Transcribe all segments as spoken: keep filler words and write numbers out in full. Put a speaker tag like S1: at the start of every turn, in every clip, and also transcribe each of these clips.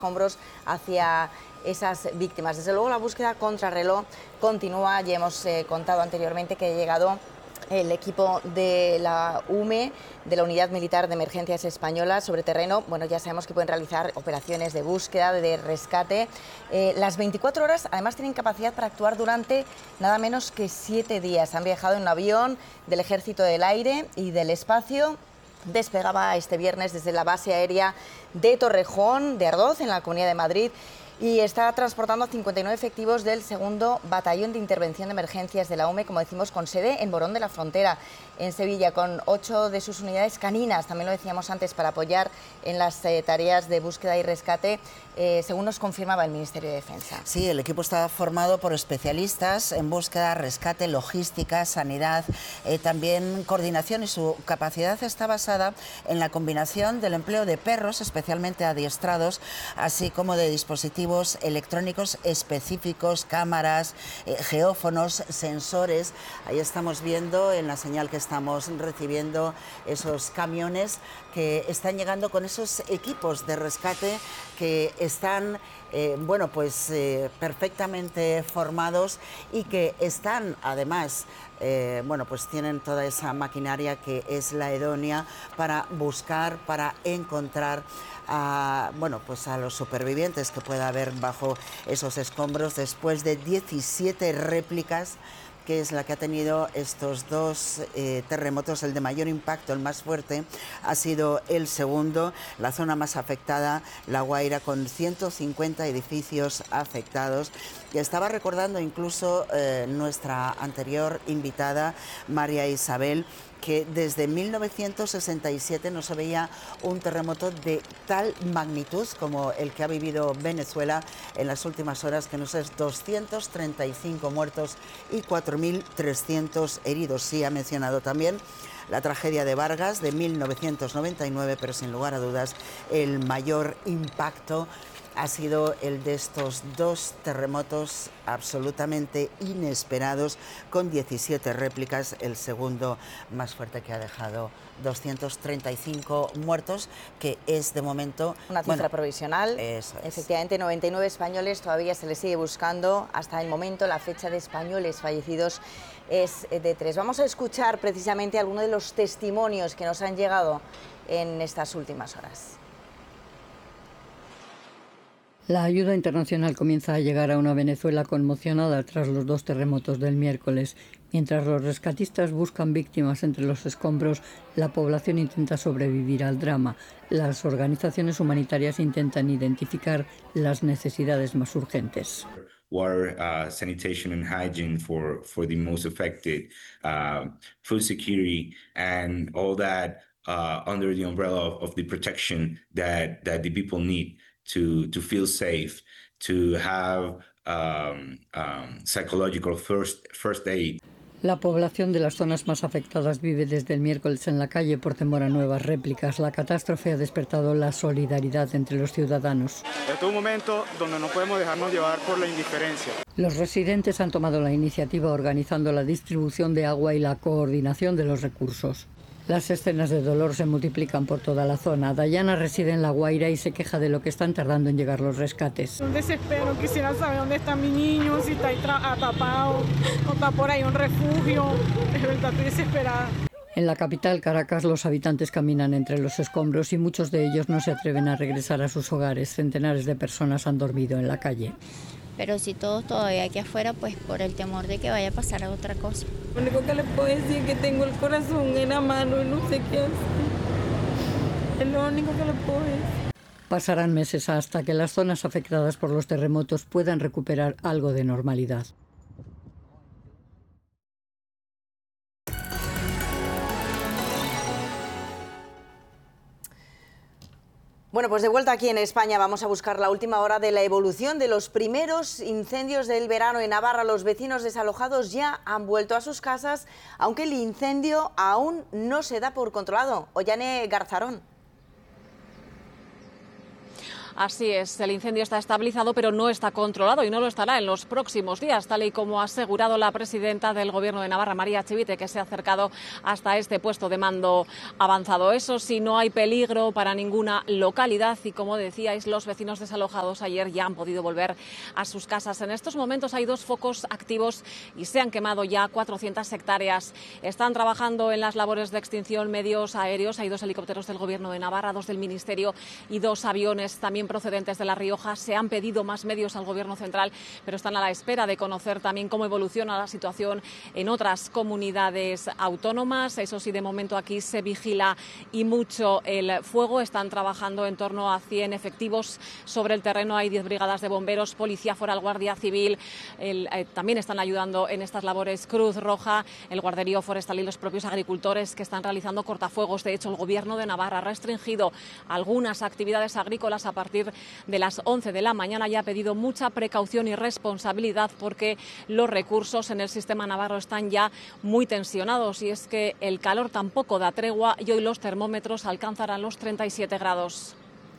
S1: escombros hacia esas víctimas. Desde luego la búsqueda contrarreloj continúa. Ya hemos eh, contado anteriormente que ha llegado el equipo de la U M E, de la Unidad Militar de Emergencias Española, sobre terreno. Bueno, ya sabemos que pueden realizar operaciones de búsqueda, de rescate. Eh, las veinticuatro horas, además, tienen capacidad para actuar durante nada menos que siete días. Han viajado en un avión del Ejército del Aire y del Espacio. Despegaba este viernes desde la base aérea de Torrejón de Ardoz, en la Comunidad de Madrid, y está transportando a cincuenta y nueve efectivos del segundo Batallón de Intervención de Emergencias de la U M E, como decimos, con sede en Morón de la Frontera, en Sevilla, con ocho de sus unidades caninas, también lo decíamos antes, para apoyar en las eh, tareas de búsqueda y rescate, eh, según nos confirmaba el Ministerio de Defensa.
S2: Sí, el equipo está formado por especialistas en búsqueda, rescate, logística, sanidad, eh, también coordinación, y su capacidad está basada en la combinación del empleo de perros especialmente adiestrados, así como de dispositivos electrónicos específicos, cámaras, eh, geófonos, sensores. Ahí estamos viendo en la señal que estamos recibiendo esos camiones que están llegando con esos equipos de rescate que están eh, bueno, pues eh, perfectamente formados y que están además Eh, bueno, pues tienen toda esa maquinaria que es la idónea para buscar, para encontrar a, bueno, pues a los supervivientes que pueda haber bajo esos escombros después de diecisiete réplicas, que es la que ha tenido estos dos eh, terremotos. El de mayor impacto, el más fuerte, ha sido el segundo. La zona más afectada, La Guaira, con ciento cincuenta edificios afectados. Y estaba recordando incluso eh, nuestra anterior invitada, María Isabel, que desde mil novecientos sesenta y siete no se veía un terremoto de tal magnitud como el que ha vivido Venezuela en las últimas horas, que nos es doscientos treinta y cinco muertos y cuatro mil trescientos heridos. Sí, ha mencionado también la tragedia de Vargas de mil novecientos noventa y nueve, pero sin lugar a dudas el mayor impacto ha sido el de estos dos terremotos absolutamente inesperados, con diecisiete réplicas, el segundo más fuerte, que ha dejado doscientos treinta y cinco muertos, que es de momento
S1: una cifra
S2: bueno,
S1: provisional.
S2: Eso es.
S1: Efectivamente, noventa y nueve españoles, todavía se les sigue buscando. Hasta el momento la fecha de españoles fallecidos es de tres. Vamos a escuchar precisamente algunos de los testimonios que nos han llegado en estas últimas horas.
S3: La ayuda internacional comienza a llegar a una Venezuela conmocionada tras los dos terremotos del miércoles. Mientras los rescatistas buscan víctimas entre los escombros, la población intenta sobrevivir al drama. Las organizaciones humanitarias intentan identificar las necesidades más urgentes.
S4: Water, uh, sanitation and hygiene for, for the most affected, uh, food security, and all that uh, under the umbrella of, of the protection that, that the people need to, to feel safe, to have um, um, psychological first, first aid.
S3: La población de las zonas más afectadas vive desde el miércoles en la calle por temor a nuevas réplicas. La catástrofe ha despertado la solidaridad entre los ciudadanos.
S5: Este es un momento donde no podemos dejarnos llevar por la indiferencia.
S3: Los residentes han tomado la iniciativa organizando la distribución de agua y la coordinación de los recursos. Las escenas de dolor se multiplican por toda la zona. Dayana reside en La Guaira y se queja de lo que están tardando en llegar los rescates.
S6: Un desespero, quisiera saber dónde está mi niño, si está atrapado o está por ahí un refugio. Es verdad, estoy desesperada.
S3: En la capital, Caracas, los habitantes caminan entre los escombros y muchos de ellos no se atreven a regresar a sus hogares. Centenares de personas han dormido en la calle.
S7: Pero si todos todavía aquí afuera, pues por el temor de que vaya a pasar a otra cosa.
S6: Lo único que les puedo decir es que tengo el corazón en la mano y no sé qué hacer. Es lo único que les puedo decir.
S3: Pasarán meses hasta que las zonas afectadas por los terremotos puedan recuperar algo de normalidad.
S1: Bueno, pues de vuelta aquí en España vamos a buscar la última hora de la evolución de los primeros incendios del verano en Navarra. Los vecinos desalojados ya han vuelto a sus casas, aunque el incendio aún no se da por controlado. Ollane Garzarón.
S8: Así es, el incendio está estabilizado, pero no está controlado y no lo estará en los próximos días, tal y como ha asegurado la presidenta del Gobierno de Navarra, María Chivite, que se ha acercado hasta este puesto de mando avanzado. Eso sí, no hay peligro para ninguna localidad y, como decíais, los vecinos desalojados ayer ya han podido volver a sus casas. En estos momentos hay dos focos activos y se han quemado ya cuatrocientas hectáreas. Están trabajando en las labores de extinción medios aéreos. Hay dos helicópteros del Gobierno de Navarra, dos del Ministerio y dos aviones también procedentes de La Rioja. Se han pedido más medios al Gobierno central, pero están a la espera de conocer también cómo evoluciona la situación en otras comunidades autónomas. Eso sí, de momento aquí se vigila y mucho el fuego. Están trabajando en torno a cien efectivos sobre el terreno. Hay diez brigadas de bomberos, Policía Foral, Guardia Civil. El, eh, también están ayudando en estas labores Cruz Roja, el Guarderío Forestal y los propios agricultores que están realizando cortafuegos. De hecho, el Gobierno de Navarra ha restringido algunas actividades agrícolas a partir de las once de la mañana y ha pedido mucha precaución y responsabilidad porque los recursos en el sistema navarro están ya muy tensionados y es que el calor tampoco da tregua y hoy los termómetros alcanzarán los treinta y siete grados.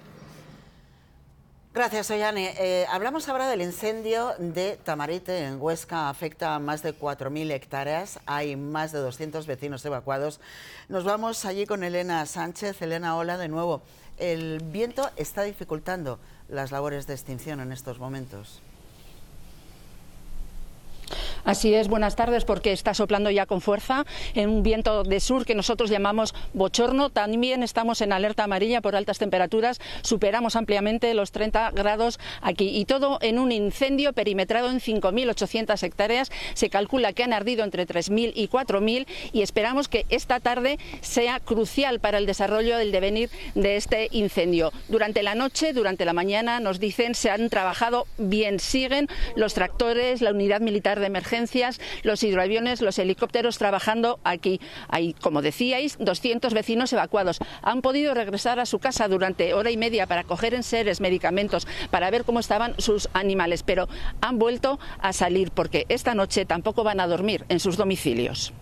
S2: Gracias, Ollane. Eh, hablamos ahora del incendio de Tamarite en Huesca. Afecta a más de cuatro mil hectáreas. Hay más de doscientos vecinos evacuados. Nos vamos allí con Elena Sánchez. Elena, hola de nuevo. El viento está dificultando las labores de extinción en estos momentos.
S9: Así es, buenas tardes, porque está soplando ya con fuerza en un viento de sur que nosotros llamamos bochorno. También estamos en alerta amarilla por altas temperaturas, superamos ampliamente los treinta grados aquí y todo en un incendio perimetrado en cinco mil ochocientas hectáreas. Se calcula que han ardido entre tres mil y cuatro mil y esperamos que esta tarde sea crucial para el desarrollo del devenir de este incendio. Durante la noche, durante la mañana, nos dicen, se han trabajado bien, siguen los tractores, la unidad militar de emergencias, los hidroaviones, los helicópteros trabajando aquí. Hay, como decíais, doscientos vecinos evacuados. Han podido regresar a su casa durante hora y media para coger enseres, medicamentos, para ver cómo estaban sus animales, pero han vuelto a salir porque esta noche tampoco van a dormir en sus domicilios.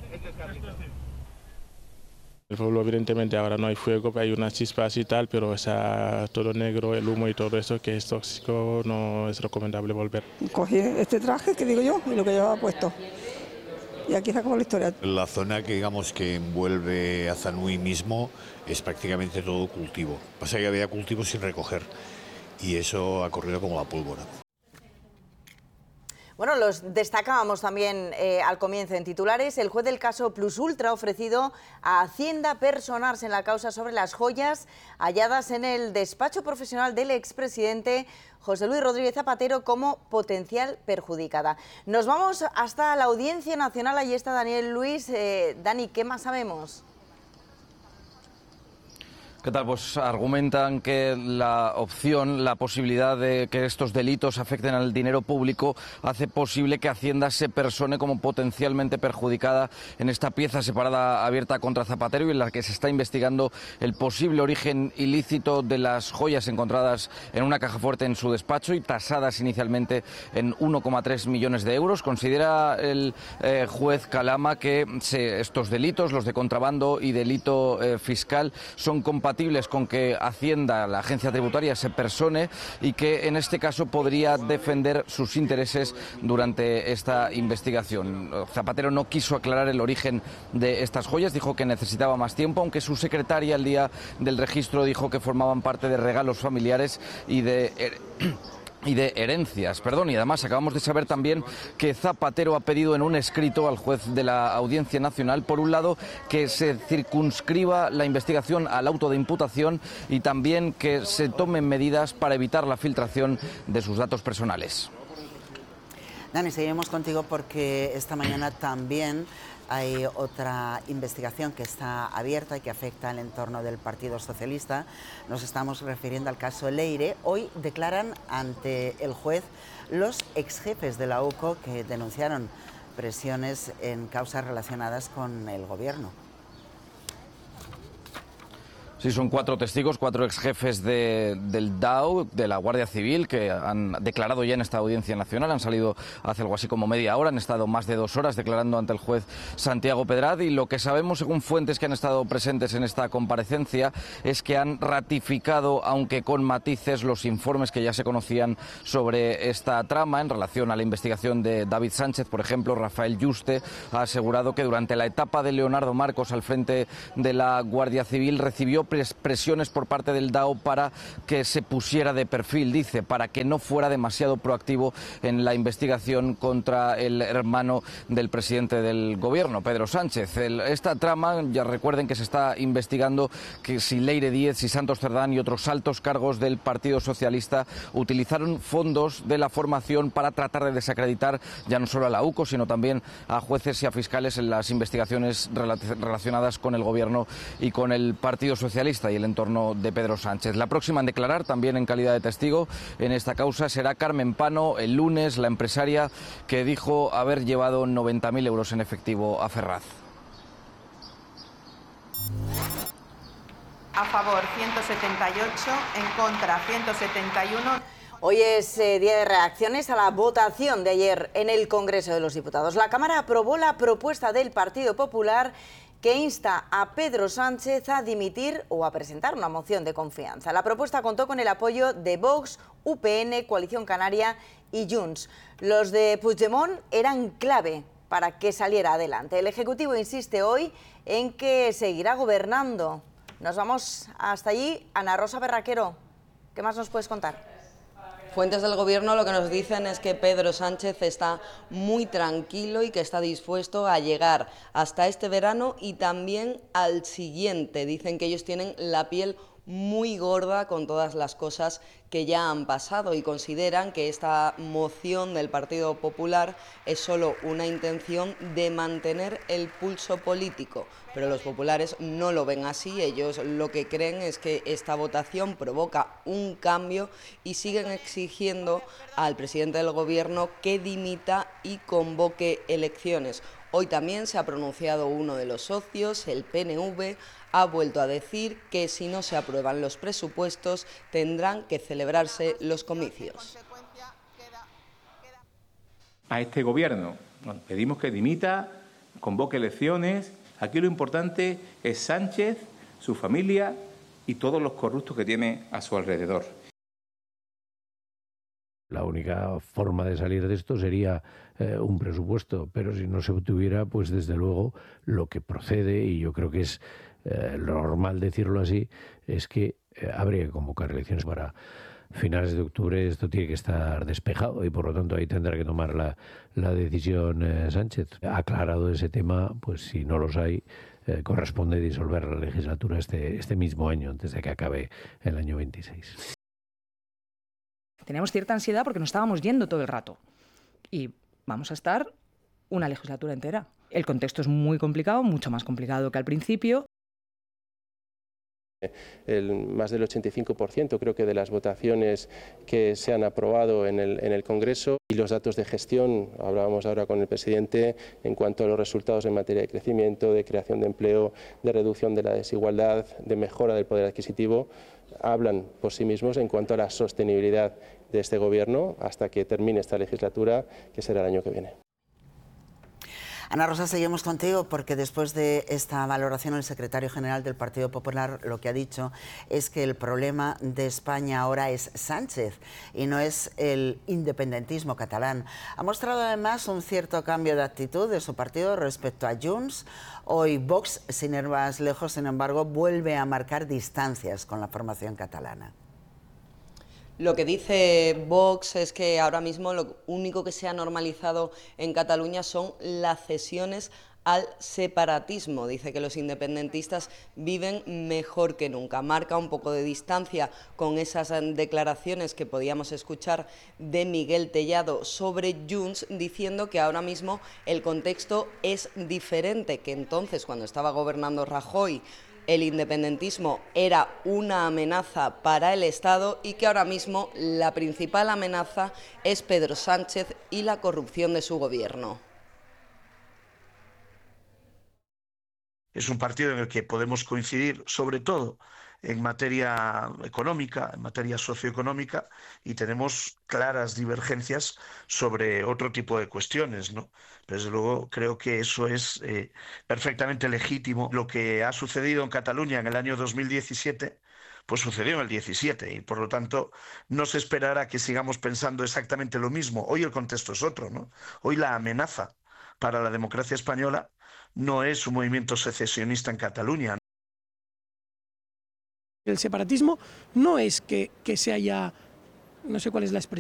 S10: El pueblo, evidentemente, ahora no hay fuego, hay unas chispas y tal, pero está todo negro, el humo y todo eso que es tóxico, no es recomendable volver.
S11: Cogí este traje, que digo yo, y lo que llevaba puesto. Y aquí se acabó la historia.
S12: La zona que digamos que envuelve a Zanui mismo es prácticamente todo cultivo. Pasa que había cultivos sin recoger y eso ha corrido como la pólvora.
S1: Bueno, los destacábamos también eh, al comienzo en titulares. El juez del caso Plus Ultra ha ofrecido a Hacienda personarse en la causa sobre las joyas halladas en el despacho profesional del expresidente José Luis Rodríguez Zapatero como potencial perjudicada. Nos vamos hasta la Audiencia Nacional. Allí está Daniel Luis. Eh, Dani, ¿qué más sabemos?
S13: ¿Qué tal? Pues argumentan que la opción, la posibilidad de que estos delitos afecten al dinero público hace posible que Hacienda se persone como potencialmente perjudicada en esta pieza separada abierta contra Zapatero y en la que se está investigando el posible origen ilícito de las joyas encontradas en una caja fuerte en su despacho y tasadas inicialmente en uno coma tres millones de euros. Considera el eh, juez Calama que se, estos delitos, los de contrabando y delito eh, fiscal, son compatibles con que Hacienda, la agencia tributaria, se persone y que en este caso podría defender sus intereses durante esta investigación. Zapatero no quiso aclarar el origen de estas joyas, dijo que necesitaba más tiempo, aunque su secretaria el día del registro dijo que formaban parte de regalos familiares y de... y de herencias, perdón, y además acabamos de saber también que Zapatero ha pedido en un escrito al juez de la Audiencia Nacional, por un lado, que se circunscriba la investigación al auto de imputación y también que se tomen medidas para evitar la filtración de sus datos personales.
S2: Dani, seguimos contigo porque esta mañana también hay otra investigación que está abierta y que afecta al entorno del Partido Socialista. Nos estamos refiriendo al caso Leire. Hoy declaran ante el juez los exjefes de la U C O que denunciaron presiones en causas relacionadas con el Gobierno.
S13: Sí, son cuatro testigos, cuatro ex jefes de, del D A O, de la Guardia Civil, que han declarado ya en esta audiencia nacional. Han salido hace algo así como media hora, han estado más de dos horas declarando ante el juez Santiago Pedrad. Y lo que sabemos, según fuentes que han estado presentes en esta comparecencia, es que han ratificado, aunque con matices, los informes que ya se conocían sobre esta trama en relación a la investigación de David Sánchez. Por ejemplo, Rafael Yuste ha asegurado que durante la etapa de Leonardo Marcos al frente de la Guardia Civil recibió presiones por parte del D A O para que se pusiera de perfil, dice, para que no fuera demasiado proactivo en la investigación contra el hermano del presidente del gobierno, Pedro Sánchez. El, esta trama, ya recuerden que se está investigando que si Leire Díez, si Santos Cerdán y otros altos cargos del Partido Socialista utilizaron fondos de la formación para tratar de desacreditar ya no solo a la U C O, sino también a jueces y a fiscales en las investigaciones relacionadas con el gobierno y con el Partido Socialista y el entorno de Pedro Sánchez. La próxima en declarar, también en calidad de testigo en esta causa, será Carmen Pano, el lunes, la empresaria que dijo haber llevado noventa mil euros en efectivo a Ferraz.
S14: A favor ciento setenta y ocho, en contra ciento setenta y uno.
S1: Hoy es eh, día de reacciones a la votación de ayer en el Congreso de los Diputados. La Cámara aprobó la propuesta del Partido Popular que insta a Pedro Sánchez a dimitir o a presentar una moción de confianza. La propuesta contó con el apoyo de Vox, U P N, Coalición Canaria y Junts. Los de Puigdemont eran clave para que saliera adelante. El Ejecutivo insiste hoy en que seguirá gobernando. Nos vamos hasta allí. Ana Rosa Berraquero, ¿qué más nos puedes contar?
S15: Fuentes del Gobierno lo que nos dicen es que Pedro Sánchez está muy tranquilo y que está dispuesto a llegar hasta este verano y también al siguiente. Dicen que ellos tienen la piel muy gorda con todas las cosas que ya han pasado y consideran que esta moción del Partido Popular es solo una intención de mantener el pulso político. Pero los populares no lo ven así, ellos lo que creen es que esta votación provoca un cambio y siguen exigiendo al presidente del Gobierno que dimita y convoque elecciones. Hoy también se ha pronunciado uno de los socios, el P N V, ha vuelto a decir que si no se aprueban los presupuestos tendrán que celebrarse los comicios.
S16: A este Gobierno bueno, pedimos que dimita, convoque elecciones. Aquí lo importante es Sánchez, su familia y todos los corruptos que tiene a su alrededor.
S17: La única forma de salir de esto sería eh, un presupuesto, pero si no se tuviera, pues desde luego lo que procede, y yo creo que es eh, lo normal decirlo así, es que eh, habría que convocar elecciones para finales de octubre. Esto tiene que estar despejado y por lo tanto ahí tendrá que tomar la, la decisión eh, Sánchez. Aclarado ese tema, pues si no los hay, eh, corresponde disolver la legislatura este, este mismo año, antes de que acabe el año veintiséis.
S18: Teníamos cierta ansiedad porque nos estábamos yendo todo el rato y vamos a estar una legislatura entera. El contexto es muy complicado, mucho más complicado que al principio.
S19: El, más del ochenta y cinco por ciento creo que de las votaciones que se han aprobado en el, en el Congreso, y los datos de gestión, hablábamos ahora con el presidente en cuanto a los resultados en materia de crecimiento, de creación de empleo, de reducción de la desigualdad, de mejora del poder adquisitivo, hablan por sí mismos en cuanto a la sostenibilidad de este Gobierno hasta que termine esta legislatura, que será el año que viene.
S2: Ana Rosa, seguimos contigo porque después de esta valoración el secretario general del Partido Popular lo que ha dicho es que el problema de España ahora es Sánchez y no es el independentismo catalán. Ha mostrado además un cierto cambio de actitud de su partido respecto a Junts. Hoy Vox, sin ir más lejos, sin embargo, vuelve a marcar distancias con la formación catalana.
S15: Lo que dice Vox es que ahora mismo lo único que se ha normalizado en Cataluña son las cesiones al separatismo. Dice que los independentistas viven mejor que nunca. Marca un poco de distancia con esas declaraciones que podíamos escuchar de Miguel Tellado sobre Junts, diciendo que ahora mismo el contexto es diferente, que entonces cuando estaba gobernando Rajoy el independentismo era una amenaza para el Estado y que ahora mismo la principal amenaza es Pedro Sánchez y la corrupción de su gobierno.
S20: Es un partido en el que podemos coincidir sobre todo en materia económica, en materia socioeconómica, y tenemos claras divergencias sobre otro tipo de cuestiones, ¿no? Desde luego creo que eso es eh, perfectamente legítimo. Lo que ha sucedido en Cataluña en el año dos mil diecisiete, pues sucedió en el diecisiete, y por lo tanto no se esperará que sigamos pensando exactamente lo mismo. Hoy el contexto es otro, ¿no? Hoy la amenaza para la democracia española no es un movimiento secesionista en Cataluña.
S21: El separatismo no es que, que se haya, no sé cuál es la expresión,